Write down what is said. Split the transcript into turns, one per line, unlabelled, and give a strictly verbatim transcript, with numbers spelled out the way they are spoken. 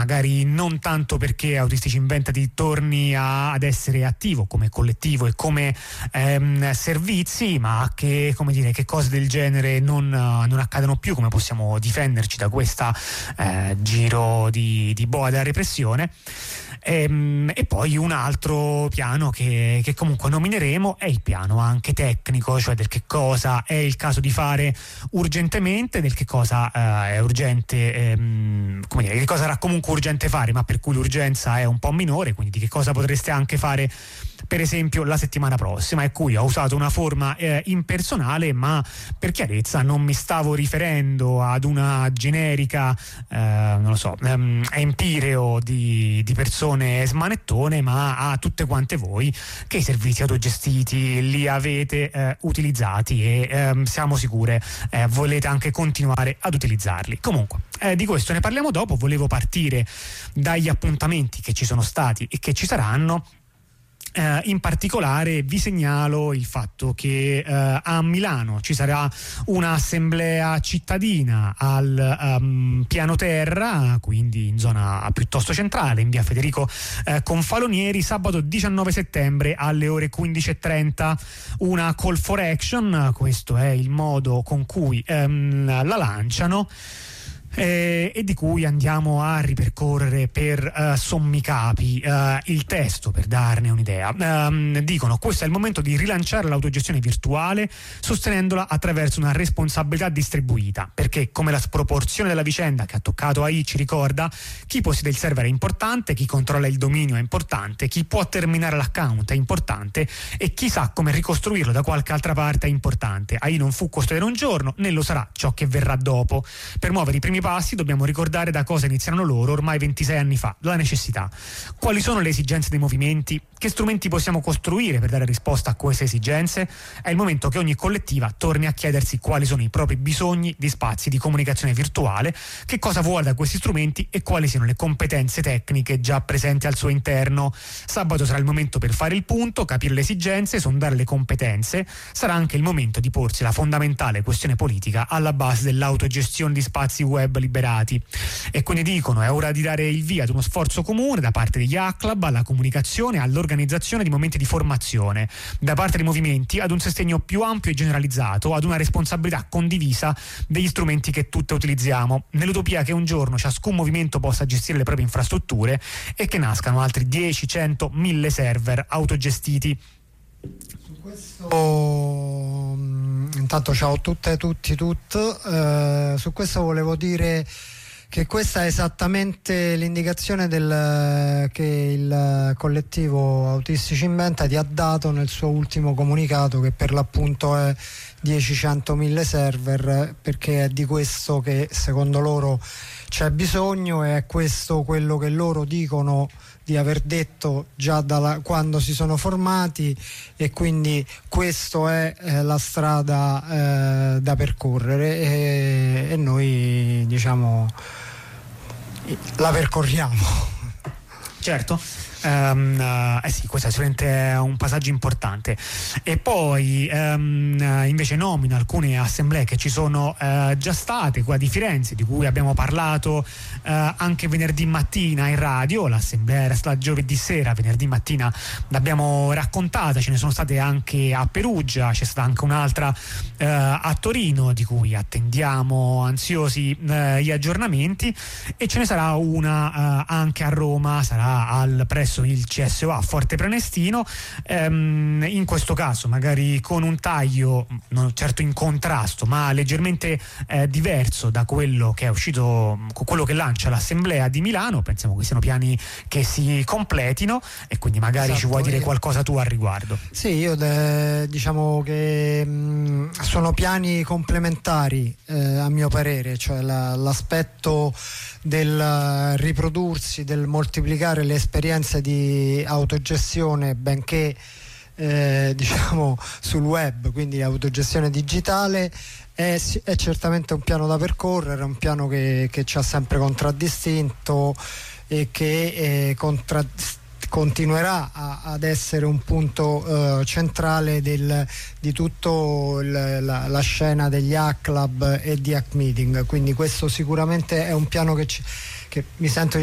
magari non tanto perché Autistici Inventati torni a, ad essere attivo come collettivo e come ehm, servizi, ma che, come dire, che cose del genere non, non accadano più, come possiamo difenderci da questa eh, giro di, di boa della repressione. E, e poi un altro piano che, che comunque nomineremo è il piano anche tecnico, cioè del che cosa è il caso di fare urgentemente, del che cosa eh, è urgente, ehm, come dire, che cosa sarà comunque urgente fare, ma per cui l'urgenza è un po' minore, quindi di che cosa potreste anche fare per esempio la settimana prossima, e cui ho usato una forma eh, impersonale, ma per chiarezza non mi stavo riferendo ad una generica eh, non lo so ehm, empireo di, di persone smanettone, ma a tutte quante voi che i servizi autogestiti li avete eh, utilizzati e ehm, siamo sicure eh, volete anche continuare ad utilizzarli. Comunque eh, di questo ne parliamo dopo. Volevo partire dagli appuntamenti che ci sono stati e che ci saranno. Uh, in particolare vi segnalo il fatto che uh, a Milano ci sarà un'assemblea cittadina al um, piano terra, quindi in zona piuttosto centrale, in via Federico uh, Confalonieri, sabato diciannove settembre alle ore quindici e trenta. Una call for action, questo è il modo con cui um, la lanciano. Eh, e di cui andiamo a ripercorrere per uh, sommi capi uh, il testo per darne un'idea. Um, dicono: questo è il momento di rilanciare l'autogestione virtuale sostenendola attraverso una responsabilità distribuita, perché come la sproporzione della vicenda che ha toccato A I ci ricorda, chi possiede il server è importante, chi controlla il dominio è importante, chi può terminare l'account è importante e chi sa come ricostruirlo da qualche altra parte è importante. A I non fu custodire un giorno, né lo sarà ciò che verrà dopo. Per muovere i primi passi dobbiamo ricordare da cosa iniziarono loro ormai ventisei anni fa, la necessità. Quali sono le esigenze dei movimenti? Che strumenti possiamo costruire per dare risposta a queste esigenze? È il momento che ogni collettiva torni a chiedersi quali sono i propri bisogni di spazi di comunicazione virtuale, che cosa vuole da questi strumenti e quali siano le competenze tecniche già presenti al suo interno. Sabato sarà il momento per fare il punto, capire le esigenze, sondare le competenze. Sarà anche il momento di porsi la fondamentale questione politica alla base dell'autogestione di spazi web liberati. E quindi dicono: è ora di dare il via ad uno sforzo comune da parte degli Hack-Club alla comunicazione, all'organizzazione di momenti di formazione, da parte dei movimenti ad un sostegno più ampio e generalizzato, ad una responsabilità condivisa degli strumenti che tutte utilizziamo, nell'utopia che un giorno ciascun movimento possa gestire le proprie infrastrutture e che nascano altri dieci, cento, mille server autogestiti.
Su questo, intanto ciao a tutte, tutti, tutte. Uh, su questo volevo dire che questa è esattamente l'indicazione del, che il collettivo Autistici Inventati ha dato nel suo ultimo comunicato, che per l'appunto è dieci, cento, mille server, perché è di questo che secondo loro c'è bisogno, e è questo quello che loro dicono di aver detto già dalla, quando si sono formati, e quindi questo è eh, la strada eh, da percorrere, e, e noi diciamo la percorriamo.
Certo. Um, uh, eh sì, questo è sicuramente un passaggio importante. E poi um, invece nomino alcune assemblee che ci sono uh, già state, quella di Firenze, di cui abbiamo parlato uh, anche venerdì mattina in radio. L'assemblea era stata giovedì sera, venerdì mattina l'abbiamo raccontata. Ce ne sono state anche a Perugia, c'è stata anche un'altra uh, a Torino, di cui attendiamo ansiosi uh, gli aggiornamenti, e ce ne sarà una uh, anche a Roma, sarà al presso il C S O A Forte Prenestino, ehm, in questo caso magari con un taglio non certo in contrasto, ma leggermente eh, diverso da quello che è uscito, quello che lancia l'Assemblea di Milano. Pensiamo che siano piani che si completino, e quindi magari esatto, ci vuoi dire io... qualcosa tu al riguardo?
Sì, io de, diciamo che mh, sono piani complementari eh, a mio parere, cioè la, l'aspetto del riprodursi, del moltiplicare le esperienze di autogestione, benché eh, diciamo sul web, quindi autogestione digitale, è, è certamente un piano da percorrere, un piano che, che ci ha sempre contraddistinto e che eh, contra, continuerà a, ad essere un punto eh, centrale del, di tutto il, la, la scena degli Hack Club e di Hack Meeting. Quindi questo sicuramente è un piano che, ci, che mi sento